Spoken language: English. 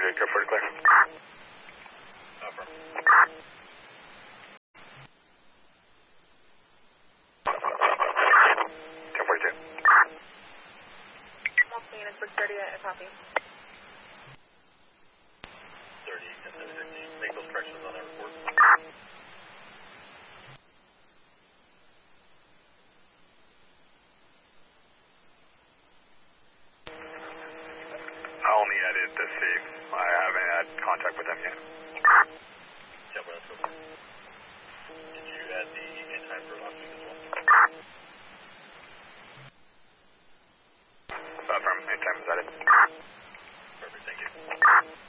go for it, clear. Copy. 30, make those corrections on that report. I only edited the safe. I haven't had contact with them yet.